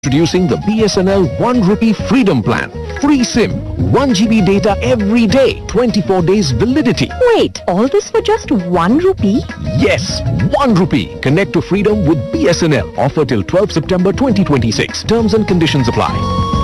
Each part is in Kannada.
Introducing the BSNL 1 rupee Freedom Plan. Free SIM, 1 GB data every day, 24 days validity. Wait, all this for just 1 rupee? Yes, 1 rupee. Connect to freedom with BSNL. Offer till 12 September 2026. Terms and conditions apply.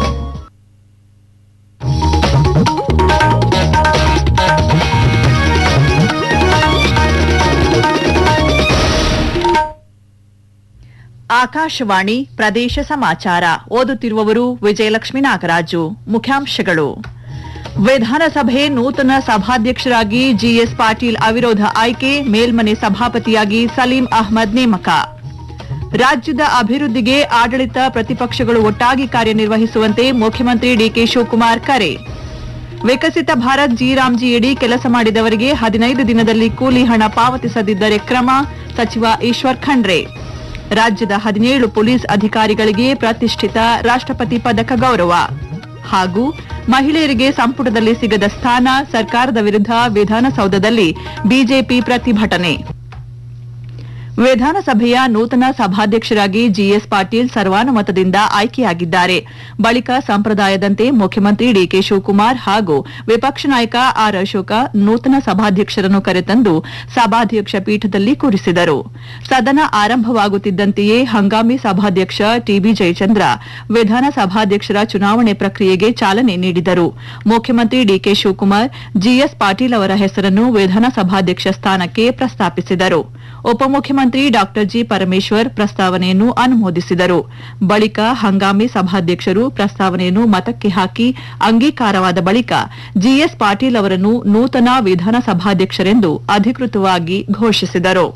Akashvani ಪ್ರದೇಶ ಸಮಾಚಾರ ಓದುತ್ತಿರುವವರು ವಿಜಯಲಕ್ಷ್ಮಿ ನಾಗರಾಜು. ಮುಖ್ಯಾಂಶಗಳು. ವಿಧಾನಸಭೆ ನೂತನ ಸಭಾಧ್ಯಕ್ಷರಾಗಿ ಜಿಎಸ್ ಪಾಟೀಲ್ ಅವಿರೋಧ ಆಯ್ಕೆ, ಮೇಲ್ಮನೆ ಸಭಾಪತಿಯಾಗಿ ಸಲೀಂ ಅಹ್ಮದ್ ನೇಮಕ. ರಾಜ್ಯದ ಅಭಿವೃದ್ಧಿಗೆ ಆಡಳಿತ ಪ್ರತಿಪಕ್ಷಗಳು ಒಟ್ಟಾಗಿ ಕಾರ್ಯನಿರ್ವಹಿಸುವಂತೆ ಮುಖ್ಯಮಂತ್ರಿ ಡಿಕೆ ಶಿವಕುಮಾರ್ ಕರೆ. ವಿಕಸಿತ ಭಾರತ್ ಜಿ-ರಾಮ್ಜಿಯಡಿ ಕೆಲಸ ಮಾಡಿದವರಿಗೆ 15 ದಿನದಲ್ಲಿ ಕೂಲಿ ಹಣ ಪಾವತಿಸದಿದ್ದರೆ ಕ್ರಮ, ಸಚಿವ ಈಶ್ವರ್ ಖಂಡ್ರೆ. ರಾಜ್ಯದ 17 ಪೊಲೀಸ್ ಅಧಿಕಾರಿಗಳಿಗೆ ಪ್ರತಿಷ್ಠಿತ ರಾಷ್ಟ್ರಪತಿ ಪದಕ ಗೌರವ. ಹಾಗೂ ಮಹಿಳೆಯರಿಗೆ ಸಂಪುಟದಲ್ಲಿ ಸಿಗದ ಸ್ಥಾನ, ಸರ್ಕಾರದ ವಿರುದ್ಧ ವಿಧಾನಸೌಧದಲ್ಲಿ ಬಿಜೆಪಿ ಪ್ರತಿಭಟನೆ. ವಿಧಾನಸಭೆಯ ನೂತನ ಸಭಾಧ್ಯಕ್ಷರಾಗಿ ಜಿಎಸ್ ಪಾಟೀಲ್ ಸರ್ವಾನುಮತದಿಂದ ಆಯ್ಕೆಯಾಗಿದ್ದಾರೆ. ಬಳಿಕ ಸಂಪ್ರದಾಯದಂತೆ ಮುಖ್ಯಮಂತ್ರಿ ಡಿಕೆ ಶಿವಕುಮಾರ್ ಹಾಗೂ ವಿಪಕ್ಷ ನಾಯಕ ಆರ್ ಅಶೋಕ ನೂತನ ಸಭಾಧ್ಯಕ್ಷರನ್ನು ಕರೆತಂದು ಸಭಾಧ್ಯಕ್ಷ ಪೀಠದಲ್ಲಿ ಕೂರಿಸಿದರು. ಸದನ ಆರಂಭವಾಗುತ್ತಿದ್ದಂತೆಯೇ ಹಂಗಾಮಿ ಸಭಾಧ್ಯಕ್ಷ ಟಿಬಿ ಜಯಚಂದ್ರ ವಿಧಾನಸಭಾಧ್ಯಕ್ಷರ ಚುನಾವಣೆ ಪ್ರಕ್ರಿಯೆಗೆ ಚಾಲನೆ ನೀಡಿದರು. ಮುಖ್ಯಮಂತ್ರಿ ಡಿಕೆ ಶಿವಕುಮಾರ್ ಜಿಎಸ್ ಪಾಟೀಲ್ ಅವರ ಹೆಸರನ್ನು ವಿಧಾನಸಭಾಧ್ಯಕ್ಷ ಸ್ಥಾನಕ್ಕೆ ಪ್ರಸ್ತಾಪಿಸಿದರು. ಉಪಮುಖ್ಯಮಂತ್ರಿ ಡಾ ಜಿ ಪರಮೇಶ್ವರ್ ಪ್ರಸ್ತಾವನೆಯನ್ನು ಅನುಮೋದಿಸಿದರು. ಬಳಿಕ ಹಂಗಾಮಿ ಸಭಾಧ್ಯಕ್ಷರು ಪ್ರಸ್ತಾವನೆಯನ್ನು ಮತಕ್ಕೆ ಹಾಕಿ ಅಂಗೀಕಾರವಾದ ಬಳಿಕ ಜಿಎಸ್ ಪಾಟೀಲ್ ಅವರನ್ನು ನೂತನ ವಿಧಾನಸಭಾಧ್ಯಕ್ಷರೆಂದು ಅಧಿಕೃತವಾಗಿ ಘೋಷಿಸಿದರು.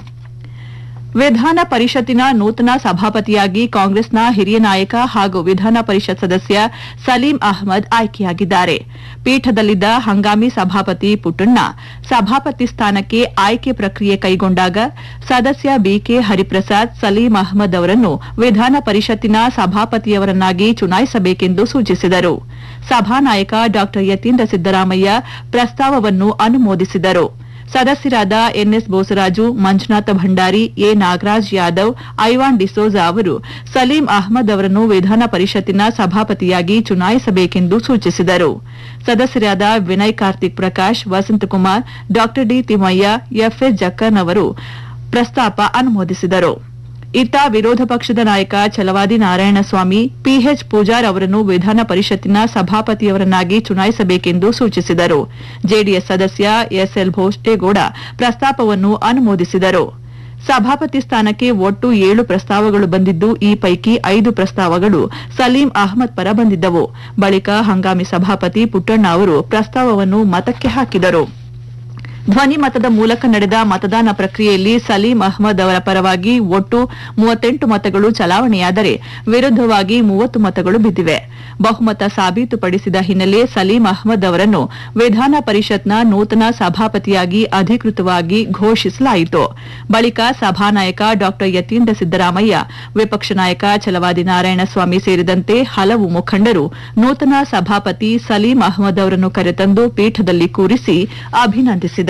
ವಿಧಾನ ಪರಿಷತ್ತಿನ ನೂತನ ಸಭಾಪತಿಯಾಗಿ ಕಾಂಗ್ರೆಸ್ನ ಹಿರಿಯ ನಾಯಕ ಹಾಗೂ ವಿಧಾನ ಪರಿಷತ್ ಸದಸ್ಯ ಸಲೀಂ ಅಹ್ಮದ್ ಆಯ್ಕೆಯಾಗಿದ್ದಾರೆ. ಪೀಠದಲ್ಲಿದ್ದ ಹಂಗಾಮಿ ಸಭಾಪತಿ ಪುಟ್ಟಣ್ಣ ಸಭಾಪತಿ ಸ್ಥಾನಕ್ಕೆ ಆಯ್ಕೆ ಪ್ರಕ್ರಿಯೆ ಕೈಗೊಂಡಾಗ ಸದಸ್ಯ ಬಿಕೆ ಹರಿಪ್ರಸಾದ್ ಸಲೀಂ ಅಹ್ಮದ್ ಅವರನ್ನು ವಿಧಾನ ಪರಿಷತ್ತಿನ ಸಭಾಪತಿಯವರನ್ನಾಗಿ ಚುನಾಯಿಸಬೇಕೆಂದು ಸೂಚಿಸಿದರು. ಸಭಾನಾಯಕ ಡಾ ಯತೀಂದ್ರ ಸಿದ್ದರಾಮಯ್ಯ ಪ್ರಸ್ತಾವವನ್ನು ಅನುಮೋದಿಸಿದರು. ಸದಸ್ಯರಾದ ಎನ್ಎಸ್ ಬೋಸರಾಜು, ಮಂಜುನಾಥ ಭಂಡಾರಿ, ಎ ನಾಗರಾಜ್ ಯಾದವ್, ಐವಾನ್ ಡಿಸೋಜಾ ಅವರು ಸಲೀಂ ಅಹ್ಮದ್ ಅವರನ್ನು ವಿಧಾನ ಪರಿಷತ್ತಿನ ಸಭಾಪತಿಯಾಗಿ ಚುನಾಯಿಸಬೇಕೆಂದು ಸೂಚಿಸಿದರು. ಸದಸ್ಯರಾದ ವಿನಯ್ ಕಾರ್ತಿಕ್ ಪ್ರಕಾಶ್, ವಸಂತಕುಮಾರ್, ಡಾ ಡಿ ತಿಮ್ಮಯ್ಯ, ಎಫ್ಎಸ್ ಜಕ್ಕನ್ ಅವರು ಪ್ರಸ್ತಾಪ ಅನುಮೋದಿಸಿದರು. ಇತ್ತ ವಿರೋಧ ಪಕ್ಷದ ನಾಯಕ ಛಲವಾದಿ ನಾರಾಯಣಸ್ವಾಮಿ ಪಿಎಚ್ ಪೂಜಾರ್ ಅವರನ್ನು ವಿಧಾನ ಪರಿಷತ್ತಿನ ಸಭಾಪತಿಯವರನ್ನಾಗಿ ಚುನಾಯಿಸಬೇಕೆಂದು ಸೂಚಿಸಿದರು. ಜೆಡಿಎಸ್ ಸದಸ್ಯ ಎಸ್ಎಲ್ ಭೋಷ್ಟೇಗೌಡ ಪ್ರಸ್ತಾಪವನ್ನು ಅನುಮೋದಿಸಿದರು. ಸಭಾಪತಿ ಸ್ಥಾನಕ್ಕೆ ಒಟ್ಟು 7 ಪ್ರಸ್ತಾವಗಳು ಬಂದಿದ್ದು, ಈ ಪೈಕಿ 5 ಪ್ರಸ್ತಾವಗಳು ಸಲೀಂ ಅಹ್ಮದ್ ಪರ ಬಂದಿದ್ದವು. ಬಳಿಕ ಹಂಗಾಮಿ ಸಭಾಪತಿ ಪುಟ್ಟಣ್ಣ ಅವರು ಪ್ರಸ್ತಾವವನ್ನು ಮತಕ್ಕೆ ಹಾಕಿದರು. ಧ್ವನಿ ಮತದ ಮೂಲಕ ನಡೆದ ಮತದಾನ ಪ್ರಕ್ರಿಯೆಯಲ್ಲಿ ಸಲೀಂ ಅಹ್ಮದ್ ಅವರ ಪರವಾಗಿ ಒಟ್ಟು 38 ಮತಗಳು ಚಲಾವಣೆಯಾದರೆ ವಿರುದ್ದವಾಗಿ 30 ಮತಗಳು ಬಿದ್ದಿವೆ. ಬಹುಮತ ಸಾಬೀತುಪಡಿಸಿದ ಹಿನ್ನೆಲೆ ಸಲೀಂ ಅಹ್ಮದ್ ಅವರನ್ನು ವಿಧಾನ ಪರಿಷತ್ನ ನೂತನ ಸಭಾಪತಿಯಾಗಿ ಅಧಿಕೃತವಾಗಿ ಘೋಷಿಸಲಾಯಿತು. ಬಳಿಕ ಸಭಾನಾಯಕ ಡಾ ಯತೀಂದ್ರ ಸಿದ್ದರಾಮಯ್ಯ, ವಿಪಕ್ಷ ನಾಯಕ ಛಲವಾದಿ ನಾರಾಯಣಸ್ವಾಮಿ ಸೇರಿದಂತೆ ಹಲವು ಮುಖಂಡರು ನೂತನ ಸಭಾಪತಿ ಸಲೀಂ ಅಹ್ಮದ್ ಅವರನ್ನು ಕರೆತಂದು ಪೀಠದಲ್ಲಿ ಕೂರಿಸಿ ಅಭಿನಂದಿಸಿದರು.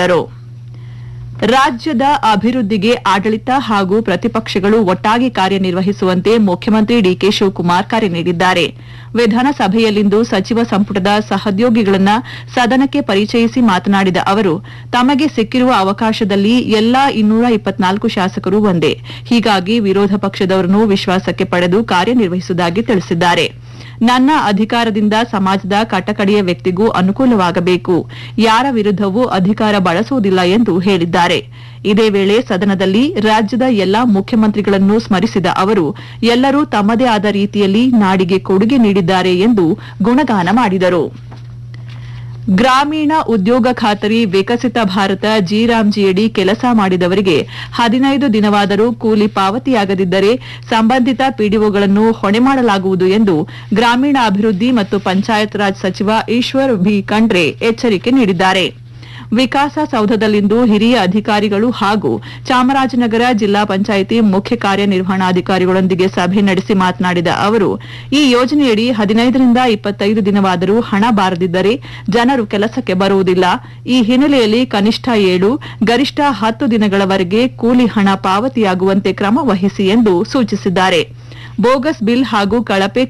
ರಾಜ್ಯದ ಅಭಿವೃದ್ಧಿಗೆ ಆಡಳಿತ ಹಾಗೂ ಪ್ರತಿಪಕ್ಷಗಳು ಒಟ್ಟಾಗಿ ಕಾರ್ಯನಿರ್ವಹಿಸುವಂತೆ ಮುಖ್ಯಮಂತ್ರಿ ಡಿಕೆ ಶಿವಕುಮಾರ್ ಕರೆ ನೀಡಿದ್ದಾರೆ. ವಿಧಾನಸಭೆಯಲ್ಲಿಂದು ಸಚಿವ ಸಂಪುಟದ ಸಹೋದ್ಯೋಗಿಗಳನ್ನು ಸದನಕ್ಕೆ ಪರಿಚಯಿಸಿ ಮಾತನಾಡಿದ ಅವರು, ತಮಗೆ ಸಿಕ್ಕಿರುವ ಅವಕಾಶದಲ್ಲಿ ಎಲ್ಲಾ 224 ಶಾಸಕರು ಒಂದೇ. ಹೀಗಾಗಿ ವಿರೋಧ ಪಕ್ಷದವರನ್ನು ವಿಶ್ವಾಸಕ್ಕೆ ಪಡೆದು ಕಾರ್ಯನಿರ್ವಹಿಸುವುದಾಗಿ ತಿಳಿಸಿದ್ದಾರೆ. ನನ್ನ ಅಧಿಕಾರದಿಂದ ಸಮಾಜದ ಕಟ್ಟಕಡೆಯ ವ್ಯಕ್ತಿಗೂ ಅನುಕೂಲವಾಗಬೇಕು, ಯಾರ ವಿರುದ್ದವೂ ಅಧಿಕಾರ ಬಳಸುವುದಿಲ್ಲ ಎಂದು ಹೇಳಿದ್ದಾರೆ. ಇದೇ ವೇಳೆ ಸದನದಲ್ಲಿ ರಾಜ್ಯದ ಎಲ್ಲಾ ಮುಖ್ಯಮಂತ್ರಿಗಳನ್ನು ಸ್ಮರಿಸಿದ ಅವರು, ಎಲ್ಲರೂ ತಮ್ಮದೇ ಆದ ರೀತಿಯಲ್ಲಿ ನಾಡಿಗೆ ಕೊಡುಗೆ ನೀಡಿದ್ದಾರೆ ಎಂದು ಗುಣಗಾನ ಮಾಡಿದರು. ಗ್ರಾಮೀಣ ಉದ್ಯೋಗ ಖಾತರಿ ವಿಕಸಿತ ಭಾರತ ಜಿ-ರಾಮ್ಜಿಯಡಿ ಕೆಲಸ ಮಾಡಿದವರಿಗೆ 15 ದಿನವಾದರೂ ಕೂಲಿ ಪಾವತಿಯಾಗದಿದ್ದರೆ ಸಂಬಂಧಿತ ಪಿಡಿಒಗಳನ್ನು ಹೊಣೆ ಮಾಡಲಾಗುವುದು ಎಂದು ಗ್ರಾಮೀಣಾಭಿವೃದ್ಧಿ ಮತ್ತು ಪಂಚಾಯತ್ ರಾಜ್ ಸಚಿವ ಈಶ್ವರ್ ಬಿ ಖಂಡ್ರೆ ಎಚ್ಚರಿಕೆ ನೀಡಿದ್ದಾರೆ. ವಿಕಾಸಸೌಧದಲ್ಲಿಂದು ಹಿರಿಯ ಅಧಿಕಾರಿಗಳು ಹಾಗೂ ಚಾಮರಾಜನಗರ ಜಿಲ್ಲಾ ಪಂಚಾಯಿತಿ ಮುಖ್ಯ ಕಾರ್ಯನಿರ್ವಹಣಾಧಿಕಾರಿಗಳೊಂದಿಗೆ ಸಭೆ ನಡೆಸಿ ಮಾತನಾಡಿದ ಅವರು, ಈ ಯೋಜನೆಯಡಿ 15ರಿಂದ 25 ದಿನವಾದರೂ ಹಣ ಬಾರದಿದ್ದರೆ ಜನರು ಕೆಲಸಕ್ಕೆ ಬರುವುದಿಲ್ಲ. ಈ ಹಿನ್ನೆಲೆಯಲ್ಲಿ ಕನಿಷ್ಠ 7, ಗರಿಷ್ಠ 10 ದಿನಗಳವರೆಗೆ ಕೂಲಿ ಹಣ ಪಾವತಿಯಾಗುವಂತೆ ಕ್ರಮ ವಹಿಸಿ ಎಂದು ಸೂಚಿಸಿದ್ದಾರೆ. ಬೋಗಸ್ ಬಿಲ್ ಹಾಗೂ ಕಳಪೆ